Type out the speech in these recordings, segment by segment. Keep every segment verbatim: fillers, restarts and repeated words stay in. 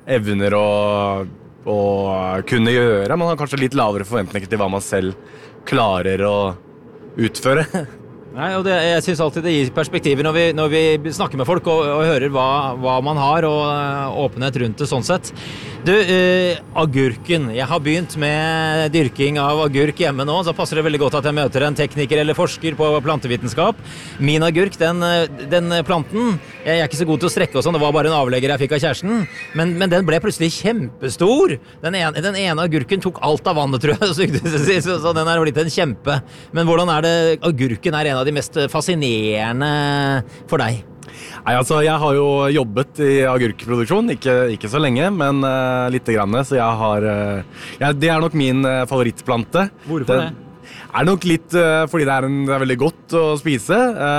evner å, å kunne gjøre. Man har kanskje litt lavere forventninger til hva man selv klarer å utføre. Nei, og det, jeg synes alltid det gir perspektiver når vi, når vi snakker med folk og, og hører hva, hva man har og uh, åpenhet rundt det sånn sett. Du, uh, agurken. Jeg har begynt med dyrking av agurk hjemme nå, så passer det veldig godt at jeg møter en tekniker eller forsker på plantevitenskap. Min agurk, den, den planten, jeg er ikke så god til å strekke og sånn, det var bare en avlegger jeg fikk av kjæresten, men, men den ble plutselig kjempestor. Den ene, den ene agurken tok alt av vannet, tror jeg, så, så den er blitt en kjempe. Men hvordan er det, agurken er en av de mest fascinerende for deg? Nei, altså, jeg har jo jobbet i agurkproduksjon, ikke, ikke så lenge, men uh, litt grann, så jeg har, uh, ja, det er nok min uh, favorittplante. Hvorfor det? Det er nok litt uh, fordi det er, en, det er veldig godt å spise,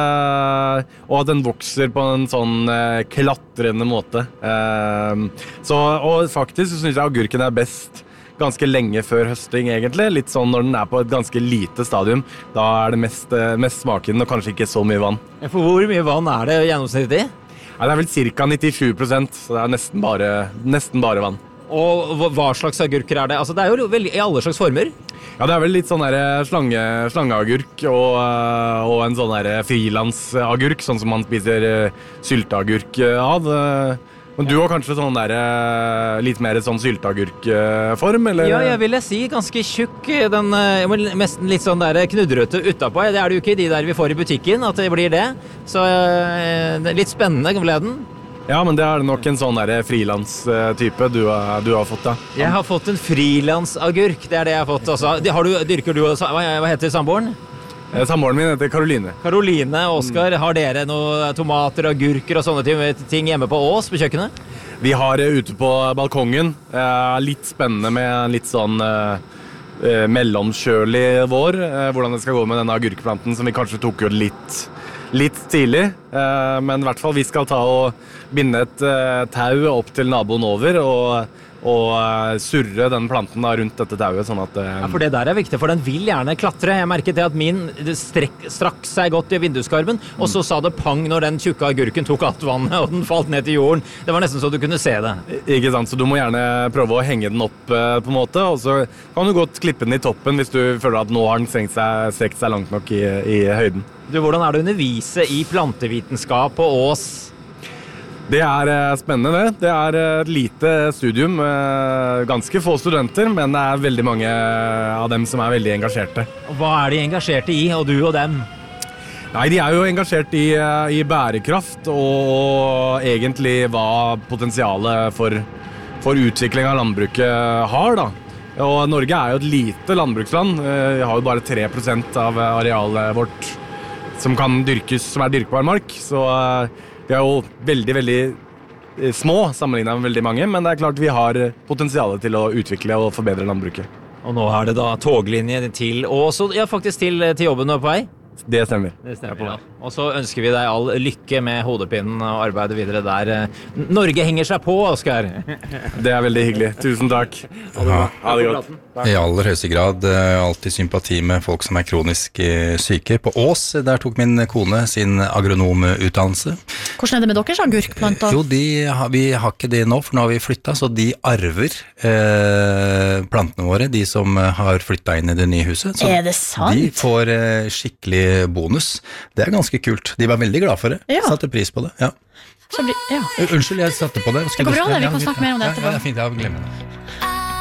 uh, og at den vokser på en sånn uh, klatrende måte. Uh, så, og faktisk så synes jeg agurken er best ganske lenge før høsting egentlig, litt sånn når den er på et ganske lite stadium, da er det mest, mest smakende og kanskje ikke så mye vann. For hvor mye vann er det gjennomsnittlig? Ja, det er vel cirka nittisju prosent, så det er nesten bare, nesten bare vann. Og hva slags agurker er det? Altså det er jo veldig, i alle slags former. Ja, det er vel litt sånn der slange, slangeagurk og, og en sånn der frilansagurk, sånn som man spiser sylteagurk av. Men du har kanskje sånn der, litt mer sånn sylteagurkform, eller? Ja, jeg vil si ganske tjukk, den nesten litt sånn der knudrøte utenpå. Det er det jo ikke i de der vi får i butikken, at det blir det. Så litt spennende ble den. Ja, men det er nok en sånn der frilanstype du, du har fått, da. Jeg har fått en frilansagurk, det er det jeg har fått også. Har du, dyrker du, hva heter samboeren? Samboeren min heter Karoline. Karoline, Oskar, har dere noen tomater, agurker og sånne ting hjemme på Ås, på kjøkkenet? Vi har ute på balkongen, litt spennende med en litt sånn mellomkjølig vår, hvordan det skal gå med denne agurkplanten som vi kanskje tok ut litt, litt tidlig. Men i hvert fall vi skal ta og binde et tau opp til naboen over og og surre den planten da rundt dette tauet, sånn at... Um... Ja, for det der er viktig, for den vil gjerne klatre. Jeg merket det at min strekk, strakk seg godt i vinduskarmen, og så sa det pang når den tjukke agurken tok alt vannet, og den falt ned til jorden. Det var nesten så du kunne se det. Ikke sant, så du må gjerne prøve å henge den opp uh, på en måte, og så kan du godt klippe den i toppen hvis du føler at nå har den strekt seg, strekt seg langt nok i, i høyden. Du, hvordan er det å undervise i plantevitenskap på Ås? Det er spennende det. Det er et lite studium, ganske få studenter, men det er veldig mange av dem som er veldig engasjerte. Hva er de engasjerte i, og du og dem? Nei, de er jo engasjert i, i bærekraft og egentlig hva potensialet for, for utvikling av landbruket har da. Og Norge er jo et lite landbruksland. Vi har jo bare tre prosent av arealet vårt som kan dyrkes, som er dyrkbar mark, så vi er jo veldig, veldig små sammenlignet med veldig mange, men det er klart vi har potensial til å utvikle og forbedre landbruket. Og nå er det da toglinje til Ås, ja faktisk til, til jobben og på vei? Det stemmer. Det stemmer, ja. Og så ønsker vi deg all lykke med hodepinnen og arbeidet videre der. Norge henger seg på, Oskar. Det er veldig hyggelig. Tusen takk. Ha det, ha det godt. I aller høyeste grad alltid sympati med folk som er kronisk syke. På Ås, der tok min kone sin agronomutdannelse. Hvordan er det med deres agurkplanter? Jo, de, vi har ikke det nå, for nå har vi flyttet, så de arver eh, plantene våre, de som har flyttet inn i det nye huset. Så er det sant? De får eh, skikkelig bonus. Det er ganske kult. De var veldig glad for det. Ja. Satte pris på det, ja. Så blir, ja. Unnskyld, jeg satte på det. Det går bra, det. Vi kan snakke mer om det etterpå. Ja, ja, det er fint, jeg har glemt det.